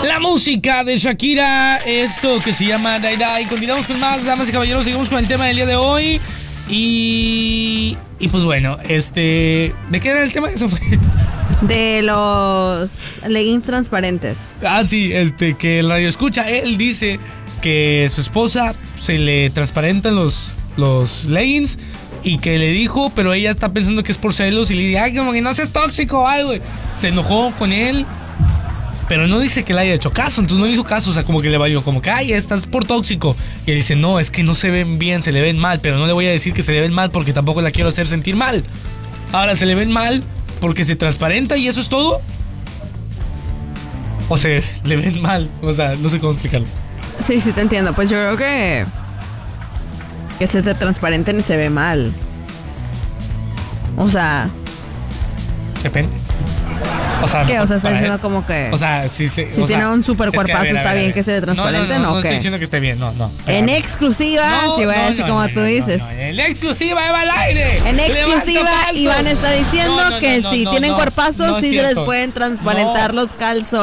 La música de Shakira, esto que se llama Dai Dai. Continuamos con más, damas y caballeros, seguimos con el tema del día de hoy. Y pues bueno, ¿de qué era el tema? Eso fue. De los leggings transparentes. Ah, sí, que el radio escucha, él dice que su esposa se le transparentan los leggings y que le dijo, pero ella está pensando que es por celos y le dice, ay, como que no seas tóxico, ay, güey. Se enojó con él, pero no dice que le haya hecho caso, entonces no le hizo caso, o sea, como que le valió, como que, ay, estás por tóxico. Y él dice, no, es que no se ven bien, se le ven mal, pero no le voy a decir que se le ven mal porque tampoco la quiero hacer sentir mal. Ahora, se le ven mal porque se transparenta y eso es todo. O se le ven mal, o sea, no sé cómo explicarlo. Sí, te entiendo. Pues yo creo que se te transparenten y se ve mal. O sea... Depende. O sea, ¿qué? O sea, está para diciendo él, como que... O sea, si tiene un super cuerpazo, está bien que se le transparente, ¿no? No estoy diciendo que esté bien, no. En exclusiva, si voy a decir como tú dices. En exclusiva, Eva al aire. En exclusiva, Iván está diciendo que si tienen cuerpazos, sí se les pueden transparentar los calzones.